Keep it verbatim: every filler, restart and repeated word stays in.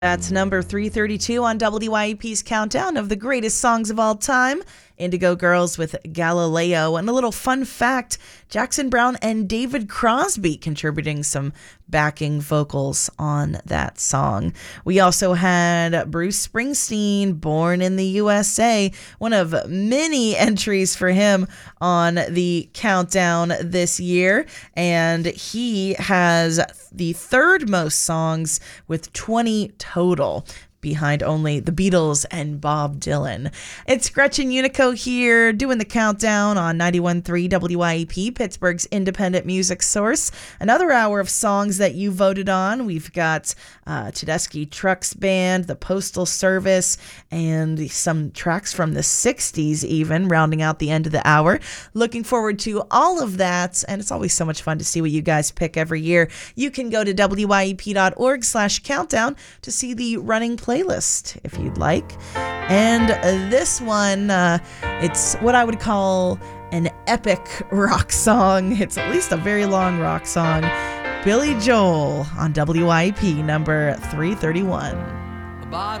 That's number three thirty-two on W Y E P's countdown of the greatest songs of all time. Indigo Girls with Galileo. And a little fun fact, Jackson Browne and David Crosby contributing some backing vocals on that song. We also had Bruce Springsteen, Born in the U S A, one of many entries for him on the countdown this year. And he has the third most songs with twenty total, behind only the Beatles and Bob Dylan. It's Gretchen Unico here doing the countdown on ninety-one point three W Y E P, Pittsburgh's independent music source. Another hour of songs that you voted on. We've got uh, Tedeschi Trucks Band, the Postal Service, and some tracks from the sixties even, rounding out the end of the hour. Looking forward to all of that, and it's always so much fun to see what you guys pick every year. You can go to W Y E P dot org slash countdown to see the running playlist if you'd like. And this one, uh, it's what I would call an epic rock song. It's at least a very long rock song. Billy Joel on W Y E P number three thirty-one. About